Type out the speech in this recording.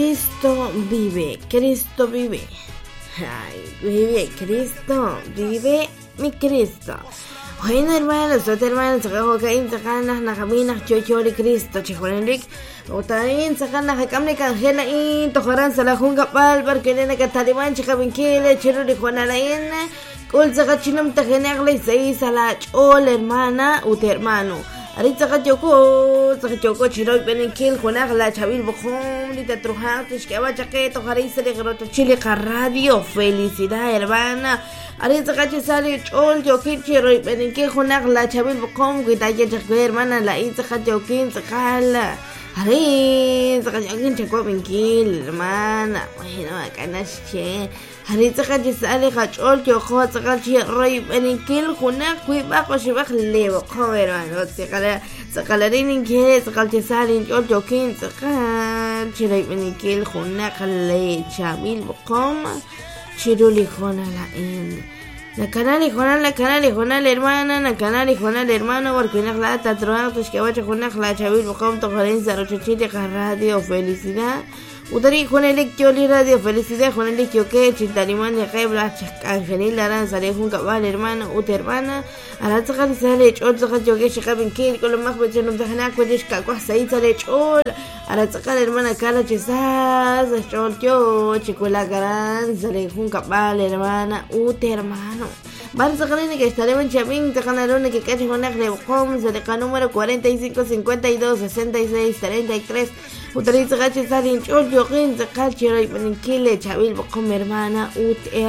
Cristo vive, Cristo vive. Ay, vive Cristo, vive mi Cristo. Bueno, hermanos, acá Joaquín, sacana, Najamina, Chochori, Cristo, Chijuan Enrique, Otarín, sacana, Jacamne, Cangela, y Tojarán, Salajun, Capal, Barquerena, Cataliban, Chicavinquile, Chiruri, Juanaraena, Colzacachinum, Tajenagla, y Seis, Salach, hola, hermana, hermano. Aritza Choco, Chiroy, Benequil, Juanagla, Chabil, Bojón, Lita Truján, Tishkaba, Chaqueto, Jariza, Groto, Chile, Radio, felicidad, hermana. Aritza Cachisari, Chol, Joaquín, Chiroy, Benequil, Juanagla, Chabil, Bojón, Guitaya, Chaque, hermana, la Itza, Joaquín, Zacala. Aritza Joaquín, Chaco, Benequil, hermana. Bueno, acá naché. Aritza Cachisari, Chol, Jojo, Zacachi, Roy, Benequil, Junag, Cuibaco, Shibak, Levo, hermano. Sakalarin que sakaltesarin Joaquín sakal chiray benikil junakale chamil bokom chiruli jona la en la canal hermana la canal hermano porque la tatroa pues que vacha junak la chamil bokom tojarin 08 radio felicidad Utari Juan Electio Radio Felicidad Juan Electio que Chitarimán de Rebla Angelil Aran Sare Jun Cabal hermano hermana Aratzakan Sare Chol Zakat Yoge Shakabin Kil Colomaj Bechenum Zahanak Bedesh Kakwa Said Sare Chol Aratzakan hermana Kala Chesaz Chol Yo Chicuela Garan Sare Jun Cabal hermana hermano Van Zakalini que estaremos en Chabín Zakanarone que cache Juanak Lebocom Zareca número 45 52 66 33 Utariza Gachi Sarin Chol Yoguin Zakal Chiray Benikile Chabil Bocom hermana